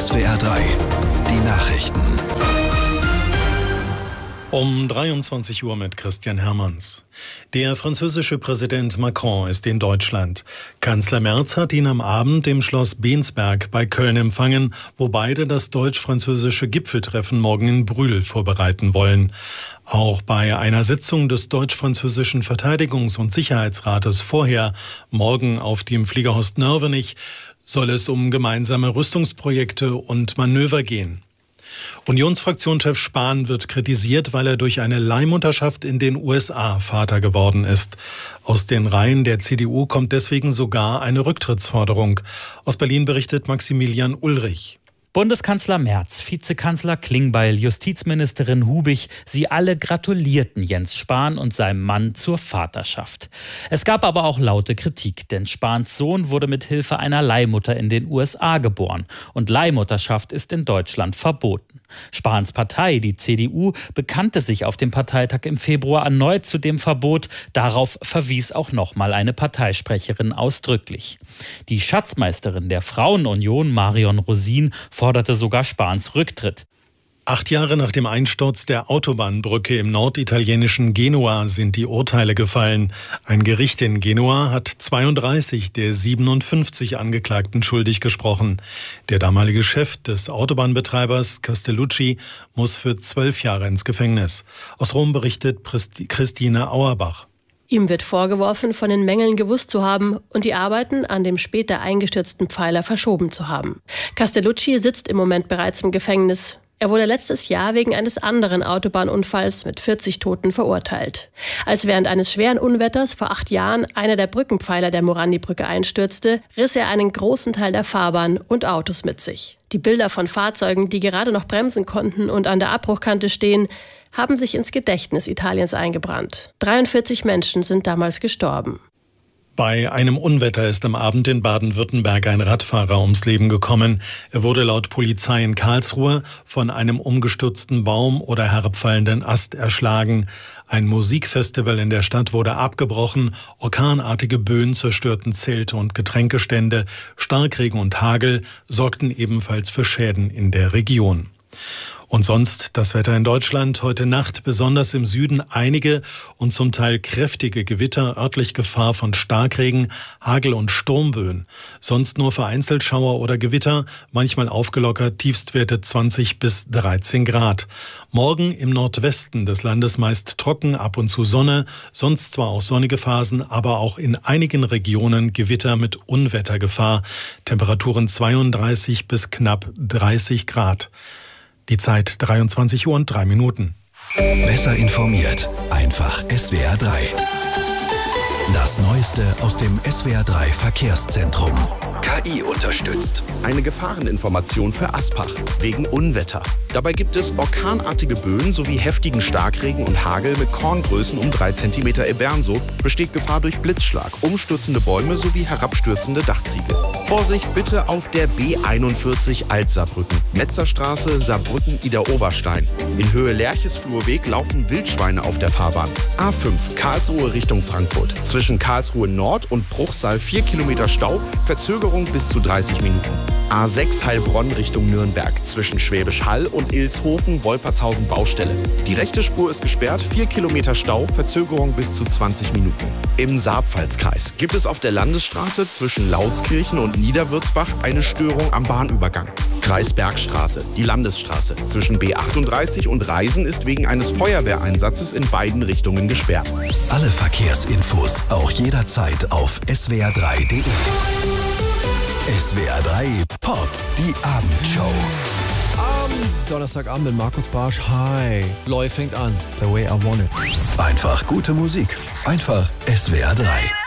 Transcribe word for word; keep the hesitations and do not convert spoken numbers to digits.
S W R drei, die Nachrichten. Um dreiundzwanzig Uhr mit Christian Hermanns. Der französische Präsident Macron ist in Deutschland. Kanzler Merz hat ihn am Abend im Schloss Bensberg bei Köln empfangen, wo beide das deutsch-französische Gipfeltreffen morgen in Brühl vorbereiten wollen. Auch bei einer Sitzung des deutsch-französischen Verteidigungs- und Sicherheitsrates vorher, morgen auf dem Fliegerhorst Nörvenich, soll es um gemeinsame Rüstungsprojekte und Manöver gehen. Unionsfraktionschef Spahn wird kritisiert, weil er durch eine Leihmutterschaft in den U S A Vater geworden ist. Aus den Reihen der C D U kommt deswegen sogar eine Rücktrittsforderung. Aus Berlin berichtet Maximilian Ulrich. Bundeskanzler Merz, Vizekanzler Klingbeil, Justizministerin Hubig, sie alle gratulierten Jens Spahn und seinem Mann zur Vaterschaft. Es gab aber auch laute Kritik, denn Spahns Sohn wurde mit Hilfe einer Leihmutter in den U S A geboren und Leihmutterschaft ist in Deutschland verboten. Spahns Partei, die C D U, bekannte sich auf dem Parteitag im Februar erneut zu dem Verbot. Darauf verwies auch nochmal eine Parteisprecherin ausdrücklich. Die Schatzmeisterin der Frauenunion, Marion Rosin, forderte sogar Spahns Rücktritt. Acht Jahre nach dem Einsturz der Autobahnbrücke im norditalienischen Genua sind die Urteile gefallen. Ein Gericht in Genua hat zweiunddreißig der siebenundfünfzig Angeklagten schuldig gesprochen. Der damalige Chef des Autobahnbetreibers Castellucci muss für zwölf Jahre ins Gefängnis. Aus Rom berichtet Christine Auerbach. Ihm wird vorgeworfen, von den Mängeln gewusst zu haben und die Arbeiten an dem später eingestürzten Pfeiler verschoben zu haben. Castellucci sitzt im Moment bereits im Gefängnis. Er wurde letztes Jahr wegen eines anderen Autobahnunfalls mit vierzig Toten verurteilt. Als während eines schweren Unwetters vor acht Jahren einer der Brückenpfeiler der Morandi-Brücke einstürzte, riss er einen großen Teil der Fahrbahn und Autos mit sich. Die Bilder von Fahrzeugen, die gerade noch bremsen konnten und an der Abbruchkante stehen, haben sich ins Gedächtnis Italiens eingebrannt. dreiundvierzig Menschen sind damals gestorben. Bei einem Unwetter ist am Abend in Baden-Württemberg ein Radfahrer ums Leben gekommen. Er wurde laut Polizei in Karlsruhe von einem umgestürzten Baum oder herabfallenden Ast erschlagen. Ein Musikfestival in der Stadt wurde abgebrochen. Orkanartige Böen zerstörten Zelte und Getränkestände. Starkregen und Hagel sorgten ebenfalls für Schäden in der Region. Und sonst das Wetter in Deutschland. Heute Nacht besonders im Süden einige und zum Teil kräftige Gewitter, örtlich Gefahr von Starkregen, Hagel und Sturmböen. Sonst nur vereinzelt Schauer oder Gewitter, manchmal aufgelockert, Tiefstwerte zwanzig bis dreizehn Grad. Morgen im Nordwesten des Landes meist trocken, ab und zu Sonne, sonst zwar auch sonnige Phasen, aber auch in einigen Regionen Gewitter mit Unwettergefahr. Temperaturen zweiunddreißig bis knapp dreißig Grad. Die Zeit dreiundzwanzig Uhr und drei Minuten. Besser informiert, einfach S W R drei. Das Neueste aus dem S W R drei Verkehrszentrum. K I unterstützt. Eine Gefahreninformation für Aspach wegen Unwetter. Dabei gibt es orkanartige Böen sowie heftigen Starkregen und Hagel mit Korngrößen um drei Zentimeter Ebenso. Besteht Gefahr durch Blitzschlag, umstürzende Bäume sowie herabstürzende Dachziegel. Vorsicht bitte auf der B einundvierzig Alt-Saarbrücken. Metzerstraße, Saarbrücken-Ida-Oberstein. In Höhe Lerches-Flurweg laufen Wildschweine auf der Fahrbahn. A fünf Karlsruhe Richtung Frankfurt. Zwischen Karlsruhe Nord und Bruchsal vier Kilometer Stau, Verzögerung bis zu dreißig Minuten. A sechs Heilbronn Richtung Nürnberg. Zwischen Schwäbisch Hall und Ilshofen, Wolpertshausen Baustelle. Die rechte Spur ist gesperrt, vier Kilometer Stau, Verzögerung bis zu zwanzig Minuten. Im Saarpfalzkreis gibt es auf der Landesstraße zwischen Lautskirchen und Niederwürzbach eine Störung am Bahnübergang. Kreisbergstraße, die Landesstraße zwischen B achtunddreißig und Reisen ist wegen eines Feuerwehreinsatzes in beiden Richtungen gesperrt. Alle Verkehrsinfos auch jederzeit auf S W R drei punkt de. S W R drei Pop, die Abendshow. Am Donnerstagabend mit Markus Barsch. Hi. Loy fängt an. The way I want it. Einfach gute Musik. Einfach S W R drei.